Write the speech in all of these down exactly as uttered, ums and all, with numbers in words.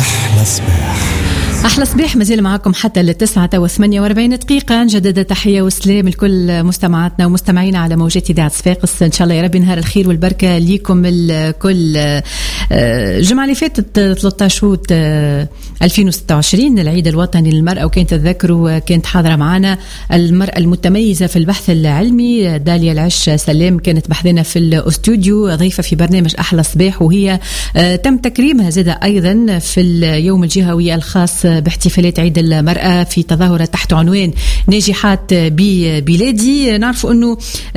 أحلى صباح. أحلى صباح مازال معكم حتى للتسعة وثمانية وأربعين دقيقة. نجدد تحية وسلام لكل مستمعاتنا ومستمعينا على موجات إذاعة صفاقس. إن شاء الله يا رب نهار الخير والبركة ليكم الكل. الجمعة اللي فاتت ثلاثة عشر أوت ألفين وستة وعشرين العيد الوطني للمرأة، وكانت تذكروا كانت حاضرة معنا المرأة المتميزة في البحث العلمي داليا العش سلام، كانت بحثنا في الاستوديو ضيفة في برنامج أحلى صباح، وهي تم تكريمها زادة أيضا في اليوم الجهوي الخاص باحتفالات عيد المرأة في تظاهرة تحت عنوان ناجحات ببلادي. نعرف أنه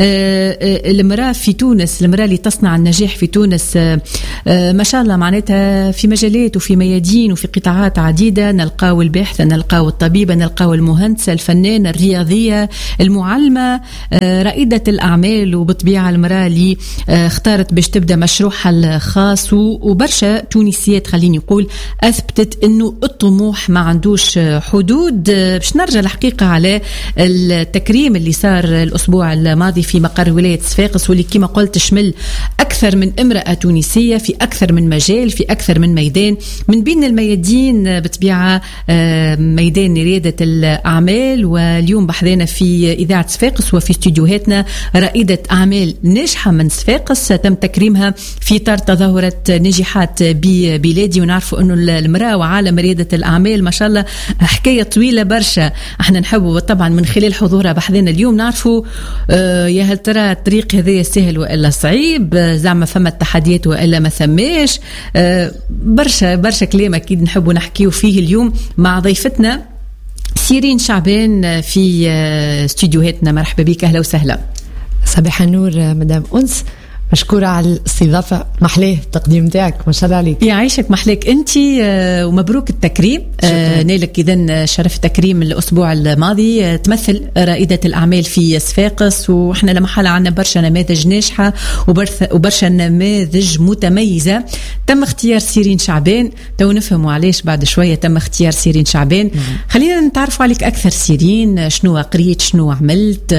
المرأة في تونس، المرأة اللي تصنع النجاح في تونس ما شاء الله معناتها في مجالات وفي ميادين وفي قطاعات عديدة. نلقاو الباحثة، نلقاو الطبيبة، نلقاو المهندسة، الفنانة، الرياضية، المعلمة، رائدة الأعمال، وبطبيعة المرأة اللي اختارت باش تبدأ مشروعها الخاص. وبرشا تونسيات خليني نقول أثبتت أنه الطموح ما عندوش حدود. باش نرجع الحقيقة على التكريم اللي صار الأسبوع الماضي في مقر ولاية صفاقس، واللي كما قلت شمل أكثر من امرأة تونسية في أكثر من مجال في أكثر من ميدان. من بين الميادين بطبيعة ميدان ريادة الأعمال، واليوم بحثنا في إذاعة صفاقس وفي استوديوهاتنا رائدة أعمال ناجحة من صفاقس تم تكريمها في إطار تظاهرة ناجحات ببلادي. ونعرفوا أنه المرأة وعالم ريادة الأعمال ما شاء الله حكاية طويلة برشا. احنا نحبوا طبعا من خلال حضورها بحثنا اليوم نعرفوا اه يا هل ترى الطريق هذا سهل وإلا صعيب، زعما فما التحديات وإلا ما ثماش. اه برشا برشا كلام أكيد نحبوا نحكيه فيه اليوم مع ضيفتنا سيرين شعبان في اه استوديوهاتنا. مرحبا بك، أهلا وسهلا. صباح النور مدام أنس، مشكورة على الاستضافة. محلاه التقديم تاعك ما شاء الله عليك. يعيشك محلاك انتي، ومبروك التكريم. نالك إذن شرف تكريم الأسبوع الماضي. تمثل رائدة الأعمال في صفاقس، وإحنا لما حال عنا برشا نماذج ناجحة وبرشا نماذج متميزة. تم اختيار سيرين شعبان، تو نفهموا علاش بعد شوية تم اختيار سيرين شعبان. خلينا نتعرفوا عليك أكثر سيرين، شنو قريت، شنو عملت،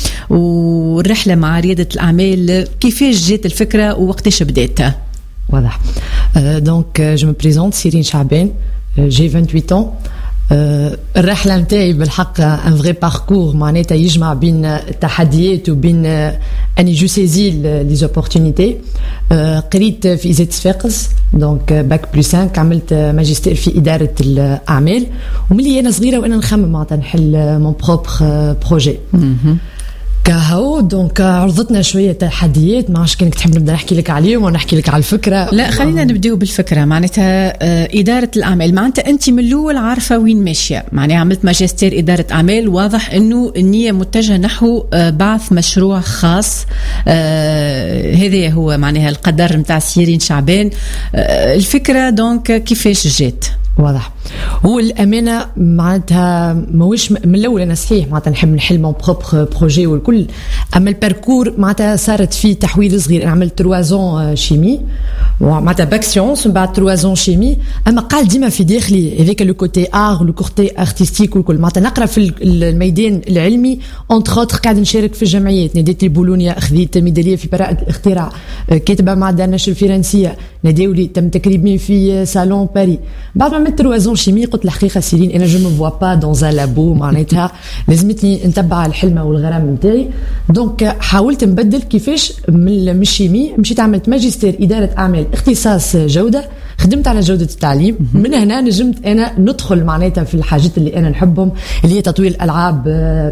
والرحلة مع ريادة الأعمال كيفاش جات الفكرة ووقتاش بدأتها؟ واضح. دونك جو مي بريزونت سيرين شعبان، جي vingt-huit ans. الرحلة متاعي بالحق ان فري باركور، معناتها يجمع بين التحديات وبين اني جو سيزي لي زوبورتونيتي. قريت في إزات صفاقس دونك باك بلس خمسة، عملت ماجستير في إدارة الأعمال، وملي أنا صغيرة وأنا نخمم معناتها نحل مون بروبر بروجي كهو. دونك عرضتنا شويه تحديات، ما عادش كانك تحب نبدا نحكي لك عليهم ونحكي لك على الفكره. لا خلينا نبداو بالفكره. معناتها اداره الاعمال، معناتها انت من الاول عارفه وين ماشيه. معناها عملت ماجستير اداره اعمال، واضح انه النيه متجهه نحو بعث مشروع خاص. آه هذا هو معناها القدر نتاع سيرين شعبان. آه الفكره دونك كيفاش جات؟ واضح. هو الأمانة معناتها ماهوش من الأول أنا صحيح معناتها نحب نحل مون بروبر بروجي والكل، أما الباركور معناتها صارت فيه تحويل صغير. أنا عملت تروازون شيمي معناتها باك سيونس، من بعد تروازون شيمي، أما قال ديما في داخلي هذاك لو كوتي آغ لو كوتي أرتستيك والكل. معناتها نقرأ في الميدان العلمي أونتر أوتر، قاعد نشارك في الجمعيات. ناديت لي بولونيا، أخذت ميدالية في براءة الاختراع، كاتبة مع النشر الفرنسية، ناديولي تم تكريمي في صالون باري. بعد ما عملت تروازون شيمي قلت الحقيقة سيرين أنا جو مو فوا با دون ان لابو، معناتها لازمتني نتبع الحلمة والغرام نتاعي. دونك حاولت نبدل كيفاش من الشيمي، مشيت عملت ماجستير إدارة أعمال اختصاص جودة، خدمت على جودة التعليم. من هنا نجمت أنا ندخل معناتها في الحاجات اللي أنا نحبهم، اللي هي تطوير الألعاب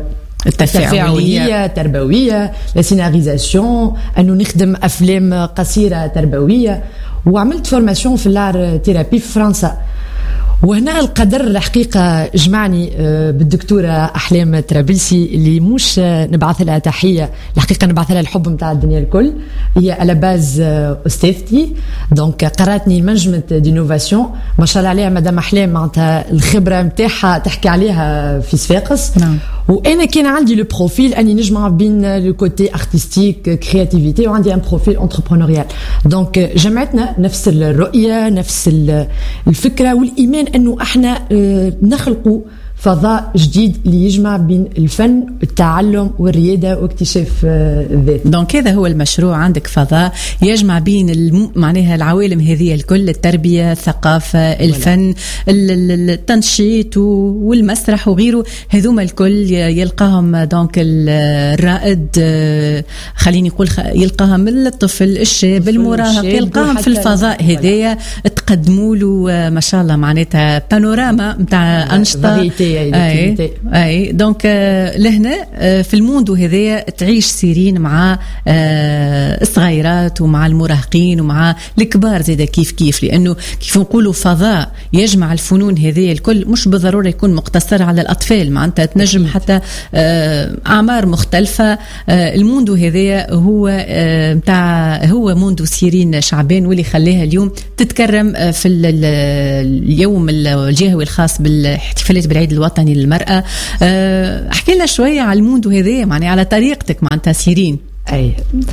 التفاعلية تربوية، لا سيناريزاسيون، أنه نخدم أفلام قصيرة تربوية. وعملت فورماسيون في اللار تيرابي في فرنسا. وهنا القدر الحقيقة جمعني بالدكتورة أحلام ترابلسي، اللي مش نبعث لها تحية، الحقيقة نبعث لها الحب متاع الدنيا الكل. هي على باز أستاذتي، دونك قراتني مانجمنت دينوفاسيون. ما شاء الله عليها مدام أحلام، معناتها الخبرة متاعها تحكي عليها في صفاقس. نعم. وانا كان عندي لو بروفيل اني نجمع بين لو كوتي ارتستيك كرياتيفيتي، وعندي ان بروفيل انتربرونوريال. دونك جمعتنا نفس الرؤيه، نفس الفكره والايمان انه احنا نخلقوا فضاء جديد اللي يجمع بين الفن التعلم والريادة واكتشاف الذات. دونك هذا هو المشروع، عندك فضاء يجمع بين الم... معناها العوالم هذه الكل، التربية، الثقافة، الفن، التنشيط والمسرح وغيره، هذوما الكل يلقاهم دونك الرائد، خليني نقول يلقاهم الطفل، الشاب، المراهق، يلقاهم في الفضاء هذايا، تقدموا له ما شاء الله معناتها بانوراما نتاع أنشطة. اي اي دونك لهنا في الموندو هذايا تعيش سيرين مع الصغيرات ومع المراهقين ومع الكبار زيد كيف كيف، لانه كيف نقولوا فضاء يجمع الفنون هذه الكل، مش بالضروره يكون مقتصر على الاطفال، معناتها تنجم حتى اعمار مختلفه. الموندو هذايا هو نتاع هو موندو سيرين شعبان، واللي خليها اليوم تتكرم في اليوم الجهوي الخاص بالاحتفالات بالعيد الوطني للمرأة. احكي لنا شوية على الموندو هذا، يعني على طريقتك معناتها سيرين. اي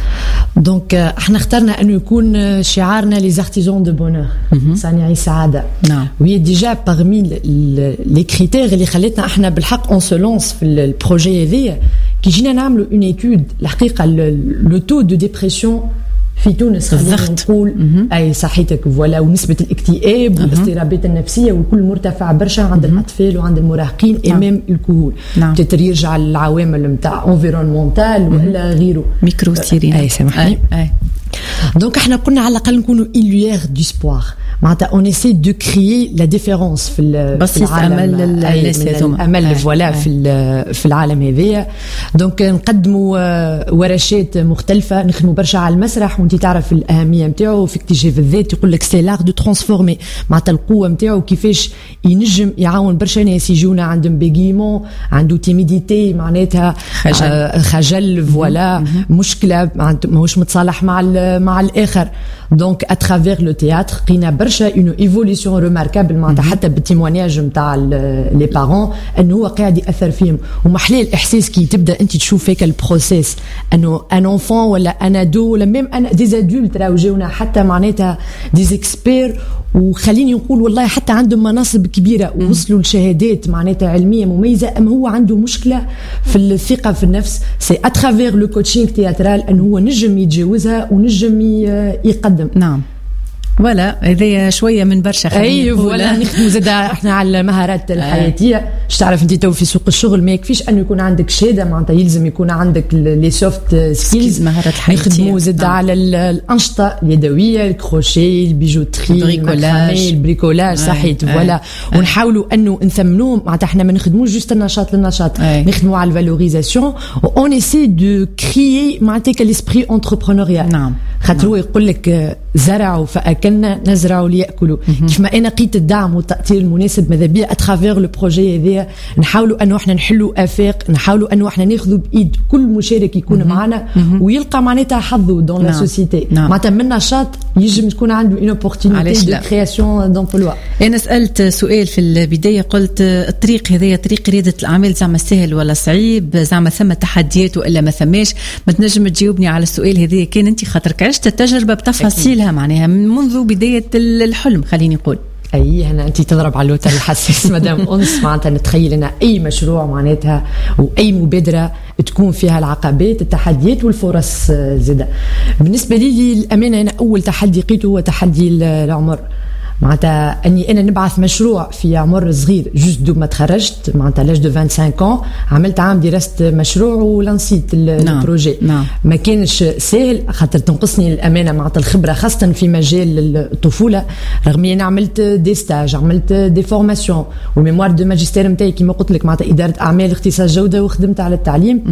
دونك احنا اخترنا انه يكون شعارنا لي زارتيزون دو بونور، صانعي سعادة. نعم. وهي ديجا باغمي لي كريتير اللي خلتنا احنا بالحق اون سو لونس في البروجي هذايا. كي جينا نعملوا اون ايتود الحقيقة لو تو دو ديبرسيون في تونس، خلينا نقول اي صحيتك فوالا، ونسبه الاكتئاب والاضطرابات النفسيه والكل مرتفع برشا عند الاطفال وعند المراهقين امام الكهول. تتر يرجع للعوامل نتاع انفيرونمونتال ولا غيره، ميكرو سيرين. اي سامحني. دونك احنا قلنا على الاقل نكونوا إليير دو سبوار، معناتها اون اسي دو كريي لا ديفيرونس في بس امل الناس هذوما، امل فوالا في في العالم هذايا. دونك نقدموا ورشات مختلفه، نخدموا برشا على المسرح، وانت تعرف الاهميه نتاعو في اكتشاف الذات. يقول لك سي لار دو ترانسفورمي، معناتها القوه نتاعو كيفاش ينجم يعاون برشا ناس يجونا عندهم بيغيمون، عنده تيميديتي، معناتها خجل, آه خجل فوالا، مشكله ماهوش متصالح مع مع الاخر. دونك اترافير لو تياتر قينا برشا اون ايفوليسيون ريماركابل، معناتها حتى بالتيموانياج نتاع لي بارون انه هو قاعد ياثر فيهم. ومحلى الاحساس كي تبدا انت تشوف هيك البروسيس، انه ان انفون ولا ان ادو ولا ميم انا دي ادولت راهو جاونا حتى معناتها دي اكسبير، وخليني نقول والله حتى عندهم مناصب كبيره ووصلوا لشهادات معناتها علميه مميزه، اما هو عنده مشكله في الثقه في النفس. سي اترافير لو كوتشينغ تياترال انه هو نجم يتجاوزها ونجم يقدم. نعم ولا هذه شويه من برشا. اي فوالا نخدموا زاد احنا على المهارات الحياتيه. اش تعرف انت تو في سوق الشغل ما يكفيش انه يكون عندك شهاده، معناتها يلزم يكون عندك لي سوفت سكيلز، مهارات حياتيه. نخدموا زاد على الانشطه اليدويه، الكروشيه، البيجوتري، المكرامي، البريكولاج، صحيت فوالا. ونحاولوا انه نثمنوهم، معناتها احنا ما نخدموش جوست النشاط للنشاط، نخدموا على الفالوريزاسيون اون اسي دو كريي معناتها كالاسبري انتربرونوريال. نعم خاطر هو يقول لك زرعوا فاكلنا نزرعوا ليأكلوا. كيف ما انا لقيت الدعم والتأثير المناسب، ماذا بيا اترافير لو بروجي هذا نحاولوا انه احنا نحلوا افاق، نحاولوا انه احنا ناخذوا بايد كل مشارك يكون معنا ويلقى معناتها حظه دون لا سوسيتي، معناتها من نشاط يجم تكون عنده اون اوبورتونيتي دو كرياسيون دامبلوا. انا سالت سؤال في البدايه، قلت الطريق هذايا طريق رياده الاعمال زعما سهل ولا صعيب، زعما ثم تحديات والا ما ثماش؟ ما تنجم تجاوبني على السؤال هذا؟ كان انت خاطرك عشت التجربه بتفاصيلها معناها منذ بدايه الحلم، خليني نقول. اي هنا انت تضرب على الوتر الحساس مدام انس. معناتها نتخيل ان اي مشروع معناتها واي مبادره تكون فيها العقبات، التحديات والفرص زاده. بالنسبه لي الامانه انا اول تحدي لقيته هو تحدي العمر، معناتها اني انا نبعث مشروع في عمر صغير، جوست دوب ما تخرجت معناتها لاج دو خمسة وعشرين ans، عملت عام دراسه مشروع ولانسيت البروجي. نعم. ما كانش سهل خاطر تنقصني الامانه معناتها الخبره خاصه في مجال الطفوله، رغم اني عملت دي ستاج، عملت دي فورماسيون والميموار دو ماجستير نتاعي كما قلت لك معناتها اداره اعمال اختصاص جوده، وخدمت على التعليم.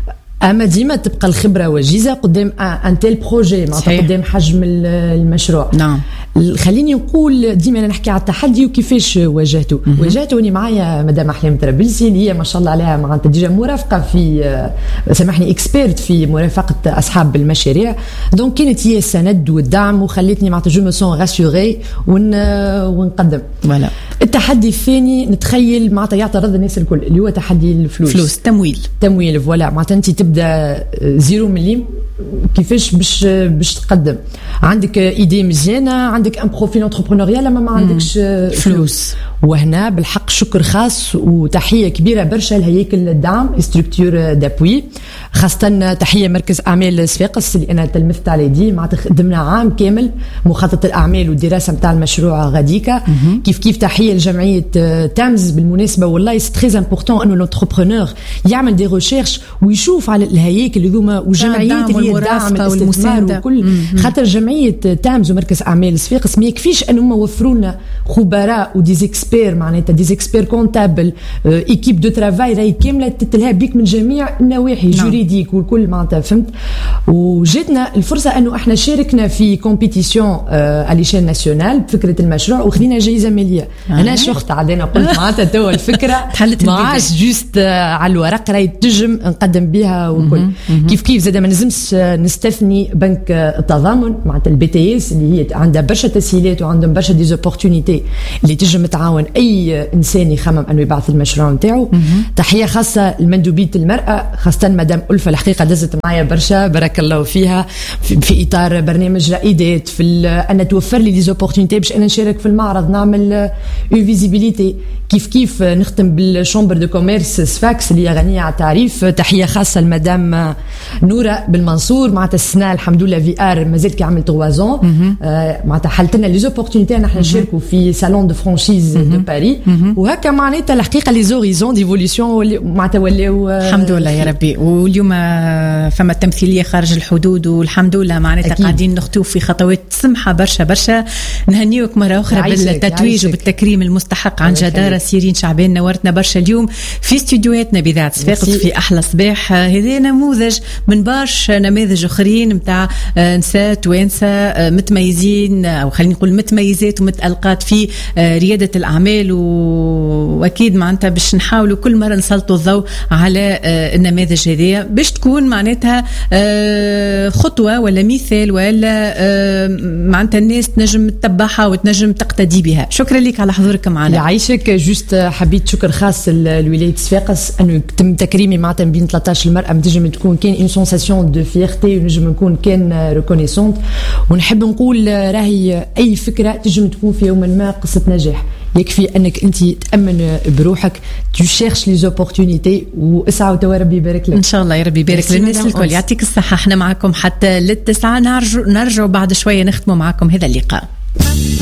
اما ديما تبقى الخبره وجيزه قدام ان تيل بروجي، معناتها قدام حجم المشروع. نعم. خليني نقول ديما انا نحكي على التحدي وكيفاش واجهته. واجهته اني معايا مدام احلام ترابلسي اللي هي ما شاء الله عليها معناتها ديجا مرافقه في سامحني اكسبيرت في مرافقه اصحاب المشاريع، دونك كانت هي السند والدعم وخلتني معناتها جو مو سون راسيوري ونقدم. فوالا. التحدي الثاني نتخيل معناتها يعترض الناس الكل اللي هو تحدي الفلوس. فلوس تمويل. تمويل فوالا، معناتها انت تبدا زيرو مليم كيفاش باش باش تقدم؟ عندك ايدي مزيانه، عندك ان بروفيل انتربرونوريال، اما ما عندكش فلوس. وهنا بالحق شكر خاص وتحية كبيرة برشا لهيكل الدعم ستركتور دابوي، خاصة تحية مركز أعمال صفاقس اللي أنا تلمذت عليه دي معناتها خدمنا عام كامل مخطط الأعمال والدراسة متاع المشروع غاديكا. كيف كيف تحية لجمعية تامز بالمناسبة، والله سي تري امبورطون انه لونتربرونور يعمل دي ريشيرش ويشوف على الهياكل هذوما والجمعيات اللي هي الدعم الاستثمار وكل، خاطر جمعية تامز ومركز أعمال صفاقس ما يكفيش انهم وفروا لنا خبراء وديزيكسبير معناتها ديزيكسبير كونتابل ايكيب دو ترافاي راهي كامله تتلها بيك من جميع النواحي جوريديك والكل معناتها فهمت. وجاتنا الفرصه انه احنا شاركنا في كومبيتيسيون اليشيل ناسيونال بفكره المشروع وخذينا جائزه ماليه. آه. انا شخت عاد قلت معناتها تو الفكره ما عادش جوست على الورق راهي تنجم نقدم بها وكل. كيف كيف زاد ما نلزمش نستثني بنك التضامن معناتها البي تي اس اللي هي عندها برشا تسهيلات وعندهم برشا ديزوبورتونيتي اللي تنجم تعاون اي انسان يخمم انه يبعث المشروع نتاعو. تحيه خاصه لمندوبيه المراه خاصه مدام ألفة، الحقيقه دزت معايا برشا بارك الله فيها في, في اطار برنامج رائدات في انا توفر لي ديزوبورتونيتي باش انا نشارك في المعرض نعمل اون فيزيبيليتي. كيف كيف نختم بالشومبر دو كوميرس صفاقس اللي غنيه على التعريف. تحيه خاصه لمدام نوره بالمنصور معناتها السنه الحمد لله في ار مازال كي عملت غوازون معناتها حلت لنا لي زوبورتونيتي نحن نشاركوا في صالون دو فرانشيز دو باري وهكا معناتها الحقيقه لي زوريزون ديفوليسيون معناتها ولاو الحمد لله يا ربي. واليوم فما تمثيليه خارج الحدود والحمد لله معناتها قاعدين نخطو في خطوات سمحه برشا برشا. نهنيوك مره اخرى بالتتويج وبالتكريم المستحق عن جداره سيرين شعبان، نورتنا برشا اليوم في استديوهاتنا بذات صفاقس في احلى صباح. هذا نموذج من برشا نماذج اخرين نتاع نساء توانسه متميزين او خلينا نقول متميزات ومتألقات في رياده الاعمال، واكيد معناتها باش نحاولوا كل مره نسلطوا الضوء على النماذج هذه باش تكون معناتها خطوه ولا مثال ولا معناتها الناس تنجم تتبعها وتنجم تقتدي بها. شكرا لك على حضورك معنا. يعيشك. جوست حبيت شكر خاص لولايه صفاقس انه تم تكريمي معناتها بين ثلاثة عشر المراه تنجم تكون كان اون سونساسيون دو فيرتي ونجم نكون كان ريكونيسونت. ونحب نقول راهي اي فكره تنجم تكون في يوم ما قصه نجاح، يكفي انك انت تامن بروحك تو شيرش لي زوبورتونيتي واسعى وتوا ربي يبارك لك ان شاء الله. يا ربي يبارك للناس الكل. يعطيك الصحه. احنا معكم حتى للتسعه، نرجع نرجع بعد شويه نختموا معكم هذا اللقاء.